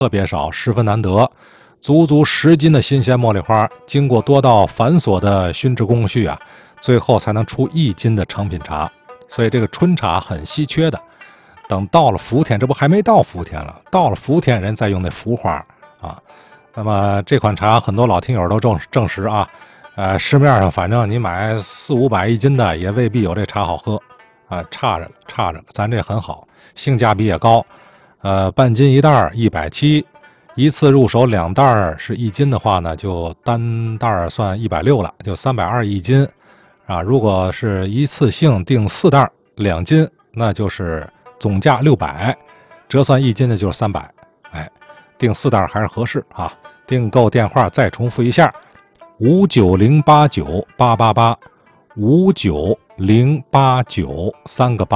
特别少，十分难得。足足10斤的新鲜茉莉花，经过多道繁琐的熏制工序啊，最后才能出1斤的成品茶。所以这个春茶很稀缺的。等到了伏天，这不还没到伏天了，到了伏天人再用那浮花啊。那么这款茶很多老听友都证实啊，市面上反正你买400-5001斤的也未必有这茶好喝啊，差着了，咱这很好，性价比也高。半斤1袋170，一次入手2袋是1斤的话呢，就单袋算160了，就320一斤啊。如果是一次性订4袋2斤，那就是总价600，折算1斤的就是300。订4袋还是合适啊。订购电话再重复一下：5908988，59089 个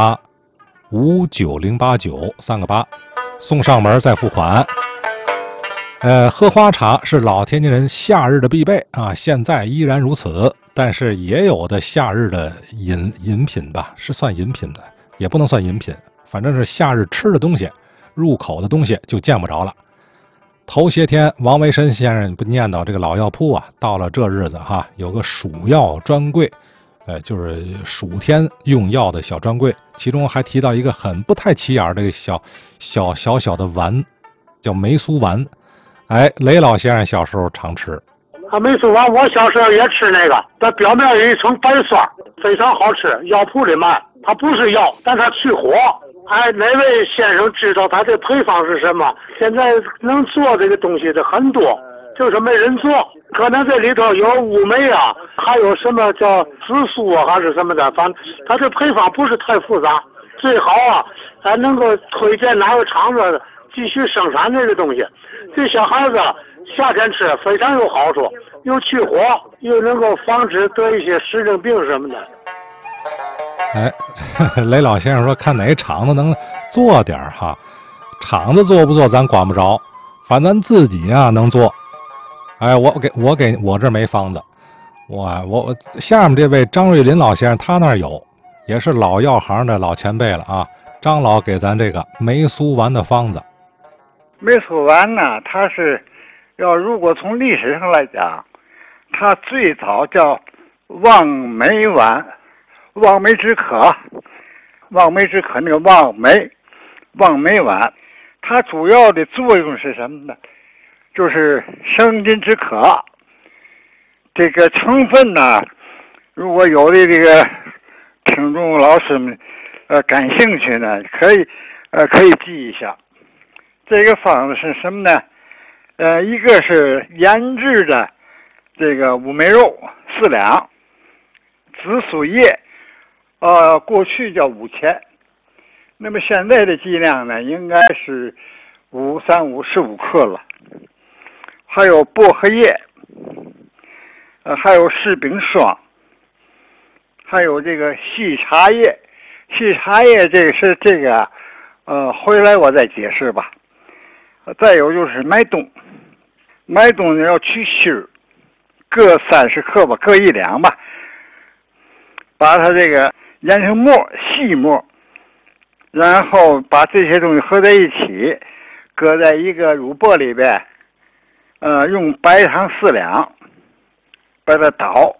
8，59089 3个8，送上门再付款。喝花茶是老天津人夏日的必备啊，现在依然如此。但是也有的夏日的饮品吧，是算饮品的，也不能算饮品，反正是夏日吃的东西，入口的东西就见不着了。头些天王维申先生不念叨这个老药铺啊，到了这日子哈，有个数药专柜，就是数天用药的小专柜，其中还提到一个很不太起眼的一个小的丸，叫梅苏丸。雷老先生小时候常吃。 梅苏丸我小时候也吃那个，它表面有一层白霜，非常好吃，药铺里卖。它不是药，但它去火。哪位先生知道它的配方是什么？现在能做这个东西的很多，就是没人做。可能这里头有乌梅啊，还有什么叫紫苏啊，还是什么的，反正它的配方不是太复杂。最好啊，咱能够推荐哪个厂子继续生产这个东西。对小孩子夏天吃非常有好处，又去火，又能够防止得一些时令病什么的。 雷老先生说看哪个厂子能做点哈，厂子做不做咱管不着，反正咱自己啊能做。我这没方子，我下面这位张瑞林老先生他那儿有，也是老药行的老前辈了啊。张老给咱这个梅苏丸的方子。 梅苏丸呢，它是如果从历史上来讲，它最早叫望梅丸。望梅止渴那个望梅丸，它主要的作用是什么呢？就是生津止渴。这个成分呢，如果有的这个听众老师们感兴趣呢，可以记一下。这个方子是什么呢？一个是腌制的这个乌梅肉4两，紫苏叶过去叫5钱，那么现在的剂量呢，应该是535克了。还有薄荷叶，还有柿饼霜，还有这个细茶叶。细茶叶这个是这个，回来我再解释吧。再有就是麦冬呢要去芯儿，各30克吧，各1两吧，把它这个研成末细末，然后把这些东西合在一起，搁在一个乳钵里边，用白糖4两把它捣，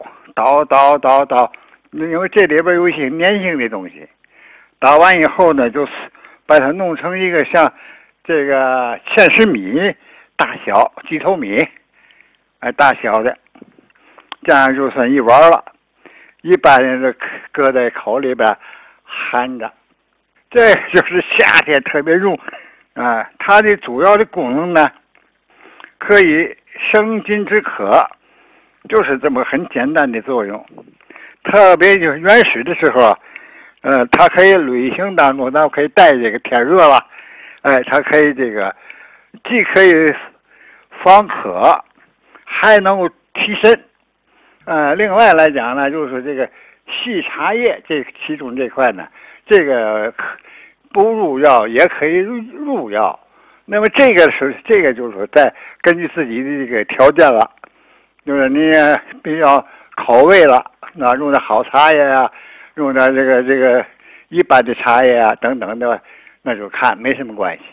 因为这里边有一些粘性的东西。捣完以后呢，就把它弄成一个像这个芡实米大小鸡头米，大小的，这样就算一碗了。一般人就搁在口里边含着，这就是夏天特别用啊。它的主要的功能呢，可以生津止渴，就是这么很简单的作用。特别就是原始的时候，它可以旅行当中，咱可以带这个天热了，它可以这个既可以防渴，还能够提神。另外来讲呢，就是这个细茶叶这其中这块呢，这个不入药也可以入药。那么这个就是说再根据自己的这个条件了，就是你比较口味了，那用的好茶叶啊，用的这个一般的茶叶啊等等的，那就看没什么关系。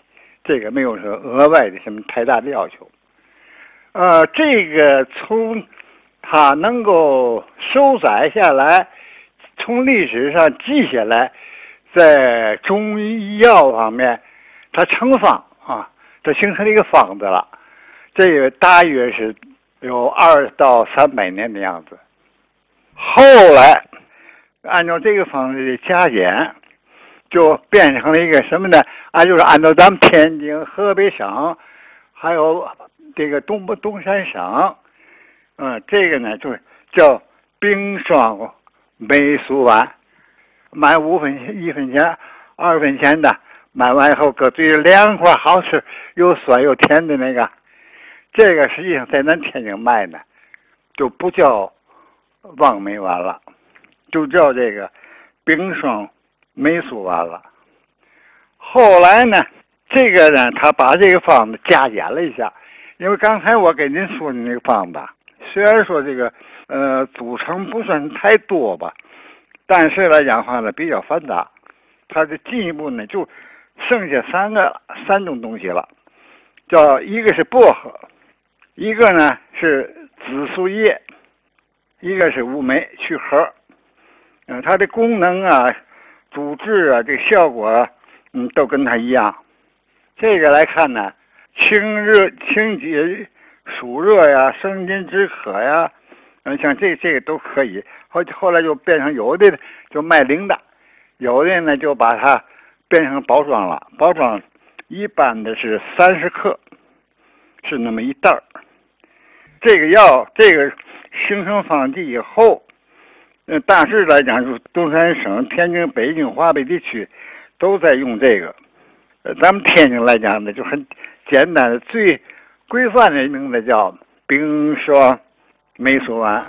这个没有说额外的什么太大的要求。这个从它能够收载下来，从历史上记下来，在中医药方面，它成方啊，这形成了一个方子了。这个大约是有200到300年的样子。后来按照这个方子的加减，就变成了一个什么呢？就是按照咱们天津、河北省，还有这个东山省，这个呢就是叫冰霜霉素丸，买1分钱、2分钱的，买完以后搁嘴里凉快好吃，又酸又甜的那个。这个实际上在咱天津卖呢，就不叫望霉丸了，就叫这个冰霜霉素丸了。后来呢，这个呢，他把这个方子加减了一下，因为刚才我给您说的那个方子，虽然说这个组成不算太多吧，但是来讲话呢比较繁杂，它的进一步呢就剩下三种东西了，叫一个是薄荷，一个呢是紫苏叶，一个是乌梅去核。它的功能啊、主治啊、这个效果啊，都跟它一样。这个来看呢，清解暑热呀、生津止渴呀，像这个都可以。后来就变成有的就卖零的，有的呢就把它变成包装了。包装一般的是30克，是那么一袋儿。这个药这个形成方剂以后，大致来讲，就东三省、天津、北京、华北地区都在用这个。咱们天津来讲呢，就很简单的，最规范的名字叫冰霜霉素丸。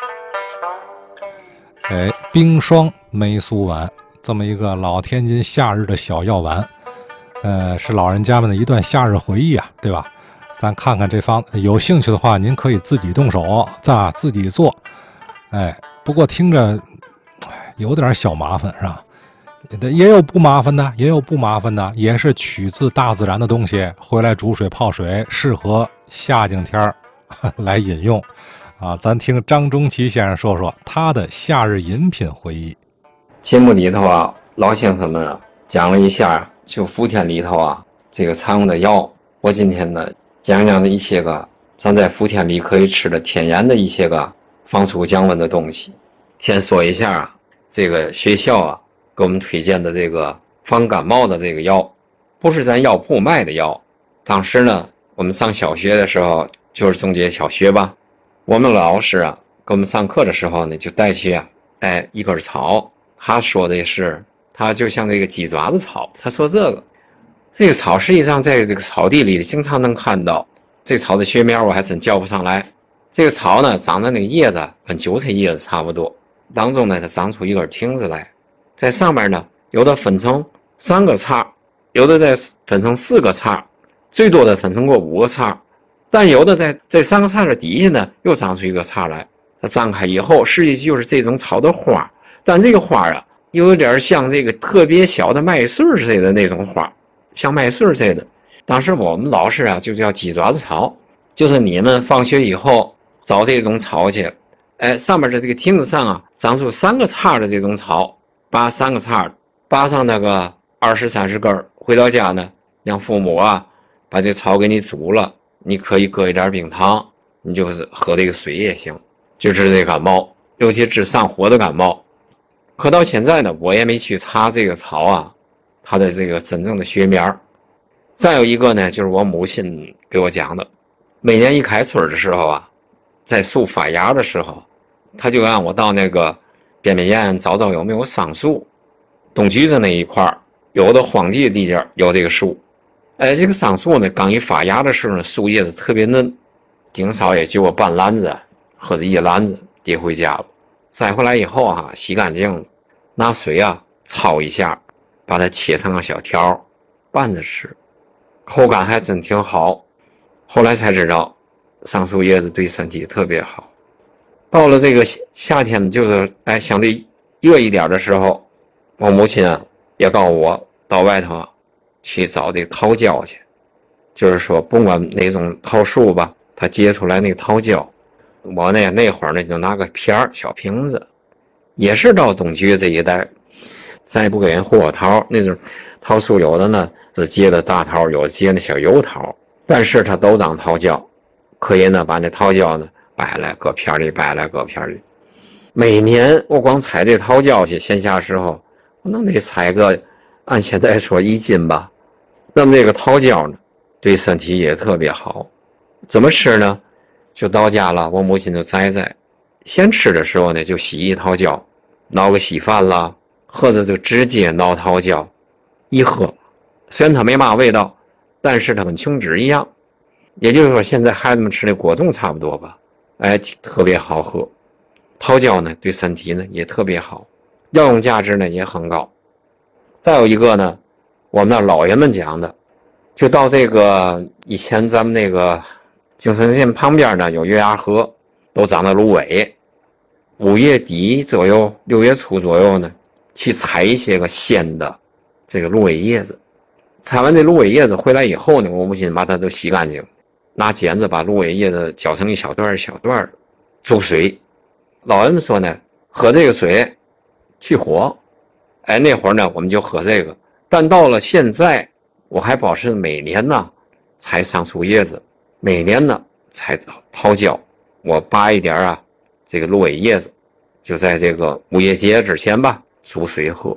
冰霜霉素丸这么一个老天津夏日的小药丸，是老人家们的一段夏日回忆啊，对吧？咱看看这方，有兴趣的话，您可以自己动手，自己做。不过听着有点小麻烦，是吧？也有不麻烦的，也是取自大自然的东西，回来煮水泡水，适合夏景天来饮用啊。咱听张中奇先生说说他的夏日饮品回忆。 节目里头啊，老先生们讲了一下就伏天里头啊这个常用的药，我今天呢讲讲的一些个咱在伏天里可以吃的天然的一些个防暑降温的东西。先说一下啊，这个学校啊给我们推荐的这个防感冒的这个药，不是咱药铺卖的药。当时呢，我们上小学的时候，就是中学小学吧，我们老师啊给我们上课的时候呢，就带去一根草。他说的是，他就像这个鸡爪子草。他说这个草实际上在这个草地里经常能看到。这草的学名我还真叫不上来。这个草呢，长的那个叶子跟韭菜叶子差不多，当中呢它长出一根亭子来，在上面呢有的分成3个叉，有的再分成4个叉，最多的分成过5个叉，但有的在这3个叉的底下呢又长出一个叉来。它张开以后，实际就是这种草的花，但这个花啊又有点像这个特别小的麦穗似的那种花，像麦穗似的。当时我们老师啊就叫鸡爪子草，就是你们放学以后找这种草去，上面的这个亭子上啊长出3个叉的这种草，把3个叉拔上那个20、30根，回到家呢让父母啊把这草给你煮了，你可以搁一点冰糖，你就是喝这个水也行，就治这感冒，尤其治上火的感冒。可到现在呢，我也没去查这个草啊它的这个真正的学名。再有一个呢，就是我母亲给我讲的，每年一开春的时候啊，在树发芽的时候，他就让我到那个边沿找找有没有桑树。东橘子那一块有的荒地的地界有这个树，这个桑树呢刚一发芽的时候呢，树叶子特别嫩，顶少也就我半篮子或者1篮子跌回家了。摘回来以后啊，洗干净了，拿水啊焯一下，把它切成个小条拌着吃，口感还真挺好。后来才知道桑树叶子对身体特别好。到了这个夏天，就是相对热一点的时候，我母亲啊也告诉我到外头去找这个桃胶去。 就是说不管哪种桃树吧，它结出来那个桃胶，我那会儿呢就拿个片儿小瓶子，也是到东局这一带，再不给人和桃，那种桃树有的呢是结的大桃，有的结的小油桃，但是它都长桃胶，可以呢把那桃胶呢掰来搁片里，掰来搁片里。每年我光采这桃胶去，闲暇时候我能得采个按现在说1斤吧。那么这个桃胶呢对身体也特别好，怎么吃呢？就到家了，我母亲就摘，先吃的时候呢就洗一桃胶，熬个稀饭啦，或者就直接熬桃胶一喝，虽然它没嘛味道，但是它跟琼脂一样，也就是说现在孩子们吃的果冻差不多吧，特别好喝。桃胶呢对身体呢也特别好，药用价值呢也很高。再有一个呢，我们那老人们讲的，就到这个以前咱们那个景山县旁边呢有月牙河，都长的芦苇，5月底左右6月初左右呢去采一些个鲜的这个芦苇叶子，采完这芦苇叶子回来以后呢，我母亲把它都洗干净，拿剪子把芦苇叶子绞成一小段一小段，煮水。老人们说呢，喝这个水去火，那会儿呢我们就喝这个。但到了现在，我还保持每年呢采桑树叶子，每年呢采桃胶，我拔一点这个芦苇叶子，就在这个五月节之前吧煮水喝。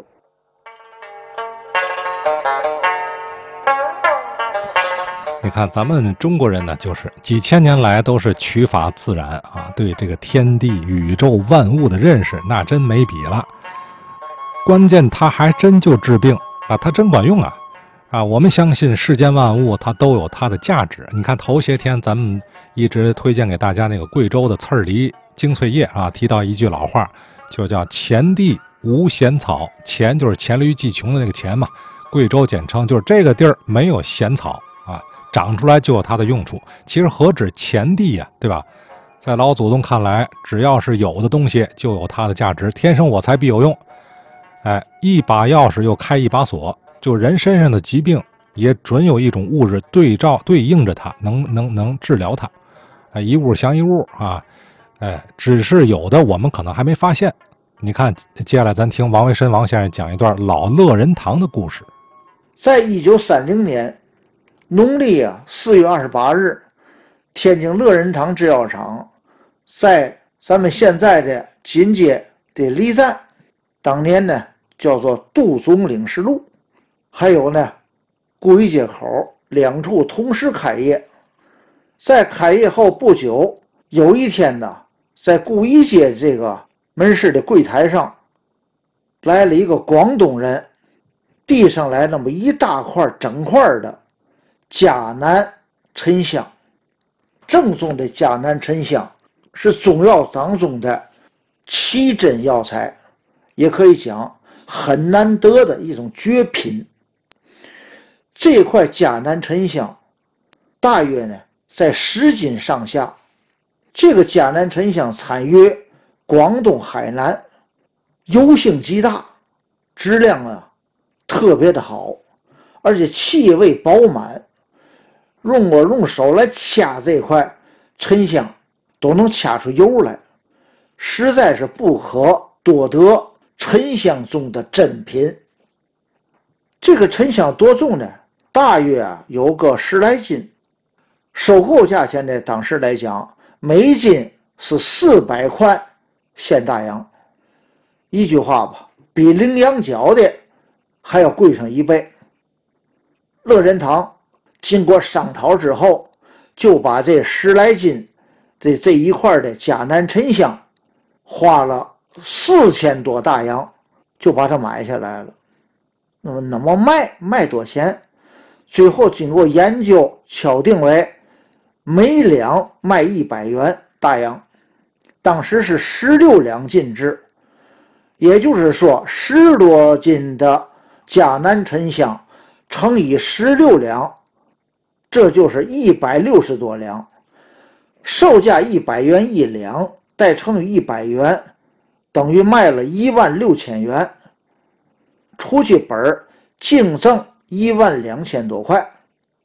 你看咱们中国人呢，就是几千年来都是取法自然啊，对这个天地宇宙万物的认识那真没比了。关键它还真就治病啊，它真管用啊！我们相信世间万物它都有它的价值。你看头些天咱们一直推荐给大家那个贵州的刺儿梨精粹叶啊，提到一句老话，就叫前地无闲草，黔就是黔驴技穷的那个黔嘛，贵州简称就是这个地儿没有闲草啊，长出来就有它的用处。其实何止前地呀，对吧？在老祖宗看来，只要是有的东西就有它的价值，天生我材必有用。一把钥匙又开一把锁，就人身上的疾病也准有一种物质对应着它，能治疗它。一物降一物啊，只是有的我们可能还没发现。你看，接下来咱听王维申王先生讲一段老乐仁堂的故事。 在1930年农历4月28日，天津乐仁堂制药厂在咱们现在的锦街的离站，当年呢叫做杜总领事路，还有呢顾一街口2处同时开业。在开业后不久，有一天呢，在顾一街这个门市的柜台上来了一个广东人，递上来那么一大块整块的迦南沉香。正宗的迦南沉香是中药当中的奇珍药材，也可以讲很难得的一种绝品。这块迦南沉香大约呢在10斤上下。这个迦南沉香产于广东海南，油性极大，质量特别的好，而且气味饱满。用手来掐这块沉香都能掐出油来，实在是不可多得沉香中的珍品。这个沉香多重呢？大约有个10来斤，收购价钱呢，当时来讲每斤是400块现大洋。一句话吧，比羚羊角的还要贵上1倍。乐仁堂经过商讨之后，就把这10来斤的这一块的迦南沉香花了4000多大洋就把它买下来了。那么卖多少钱？最后经过研究敲定为每两卖100元大洋，当时是16两进制，也就是说10多斤的迦南沉香乘以16两，这就是160多两，售价100元1两，再乘以100元，等于卖了16000元，出去本净挣12000多块。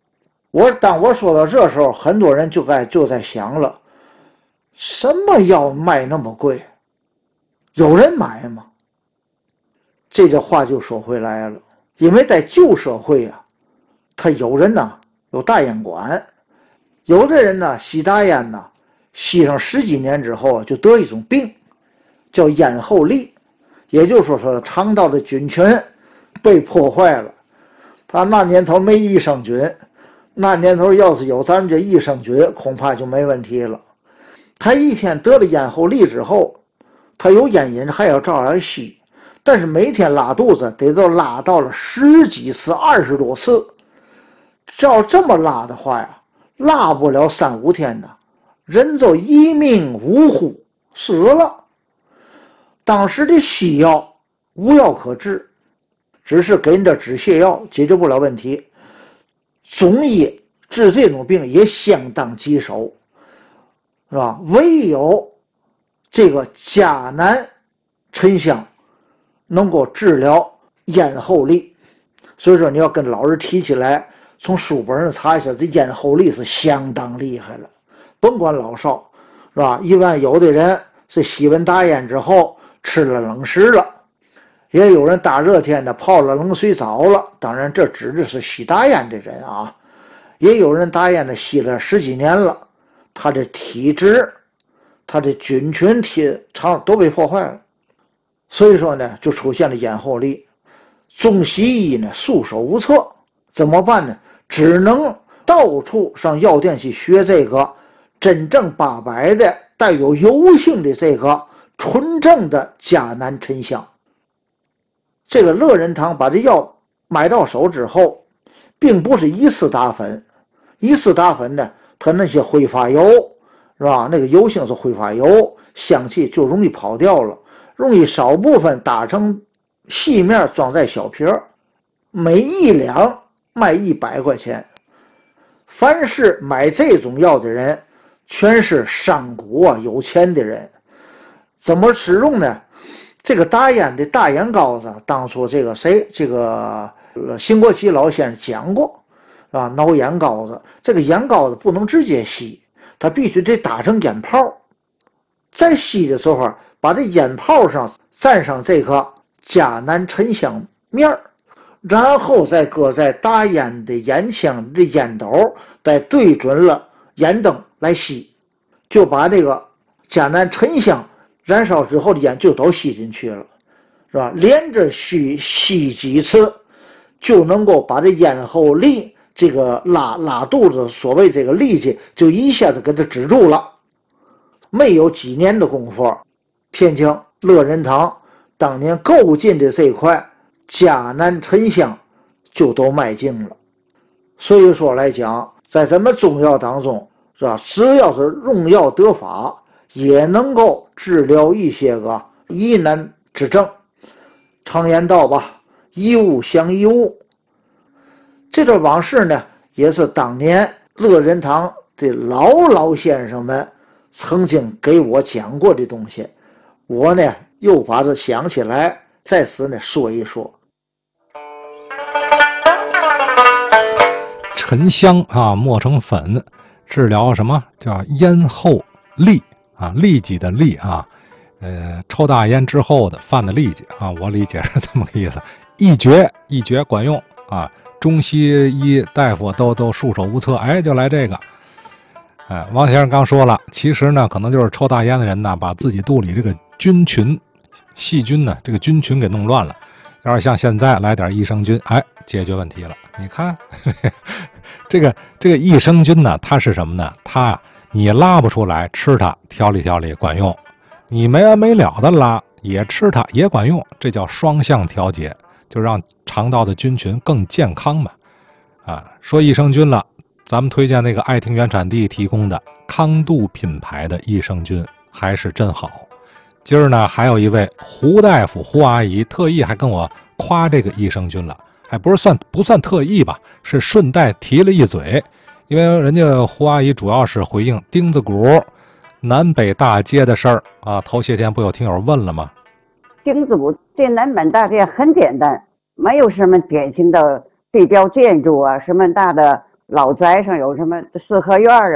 当我说到这时候，很多人就在想了，什么药卖那么贵？有人买吗？这个话就说回来了，因为在旧社会啊，他有人呢有大烟馆，有的人呢吸大烟呢，吸上10几年之后就得一种病，叫咽喉痢，也就是说肠道的菌群被破坏了。他那年头没益生菌，那年头要是有咱们这益生菌，恐怕就没问题了。他一天得了咽喉痢之后，他有烟瘾还要照样吸，但是每天拉肚子得都拉到了10几次、20多次。照这么拉的话呀，拉不了3、5天呢，人就一命呜呼，死了。当时的西药无药可治，只是给你的止泻药解决不了问题。中医治这种病也相当棘手，是吧？唯有这个迦南沉香能够治疗咽喉痢。所以说你要跟老人提起来，从书本上查一下，这咽喉痢是相当厉害了，甭管老少，是吧？一般有的人是吸完大烟之后吃了冷食了，也有人大热天的泡了冷水澡了，当然这指的是吸大烟的人啊。也有人大烟的吸了10几年了，他的体质、他的菌群肠都被破坏了，所以说呢，就出现了咽喉痢。中西医呢束手无策，怎么办呢？只能到处上药店去学这个真正800的带有油性的这个纯正的迦南沉香。这个乐仁堂把这药买到手之后，并不是一次打粉，一次打粉呢，它那些挥发油是吧？那个油性是挥发油，香气就容易跑掉了，容易少部分打成细面装在小瓶儿，每1两卖100块钱。凡是买这种药的人，全是商贾啊，有钱的人。怎么使用呢？这个大烟的大烟膏子，当初这个邢国奇老先生讲过啊，挠烟膏子，这个烟膏子不能直接吸，它必须得打成烟泡。在吸的时候，把这烟泡上蘸上这个迦南沉香面儿，然后再搁在打烟的烟枪的烟斗，再对准了烟灯来吸，就把这个迦南沉香燃烧之后的烟就都吸进去了，是吧？连着吸几次，就能够把这咽喉痢这个拉肚子所谓这个痢疾就一下子给它止住了。没有几年的功夫，天津乐仁堂当年购进的这块迦南沉香就都卖尽了。所以说来讲，在咱们中药当中，是吧？只要是用药得法，也能够治疗一些个疑难之症。常言道吧，一物降一物。这段往事呢，也是当年乐仁堂的老先生们曾经给我讲过的东西，我呢又把它想起来，在此呢说一说。 沉香啊，磨成粉，治疗什么叫咽喉痢啊，痢疾的痢啊，抽大烟之后的犯的痢疾啊，我理解是这么个意思。一绝管用啊，中西医大夫都束手无策，哎，就来这个。王先生刚说了，其实呢，可能就是抽大烟的人呢，把自己肚里这个菌群、细菌呢，这个菌群给弄乱了。要是像现在来点益生菌，哎，解决问题了。你看，这个益生菌呢，它是什么呢？它你拉不出来，吃它调理管用；你没完没了的拉，也吃它也管用。这叫双向调节，就让肠道的菌群更健康嘛。啊，说益生菌了。咱们推荐那个爱听原产地提供的康度品牌的益生菌还是真好。今儿呢还有一位胡大夫胡阿姨特意还跟我夸这个益生菌了，还不算特意吧，是顺带提了一嘴。因为人家胡阿姨主要是回应钉子谷南北大街的事儿啊，头些天不有听友问了吗？ 钉子谷这南北大街很简单，没有什么典型的地标建筑啊，什么大的老宅上有什么四合院啊。